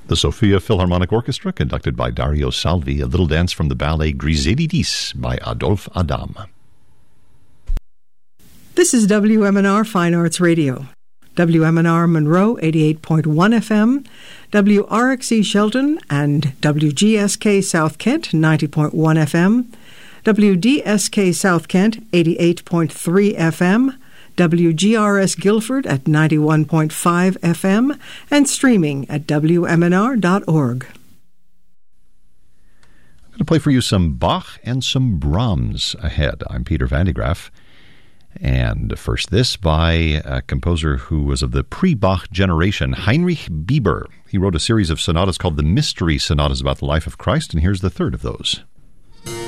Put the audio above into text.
The Sofia Philharmonic Orchestra, conducted by Dario Salvi, a little dance from the ballet Griselidis by Adolphe Adam. This is WMNR Fine Arts Radio. WMNR Monroe 88.1 FM, WRXE Shelton and WGSK South Kent 90.1 FM, WDSK South Kent 88.3 FM, WGRS Guilford at 91.5 FM, and streaming at WMNR.org. I'm going to play for you some Bach and some Brahms ahead. I'm Peter Van de Graaff. And first this by a composer who was of the pre-Bach generation, Heinrich Bieber. He wrote a series of sonatas called the Mystery Sonatas about the life of Christ, and here's the third of those.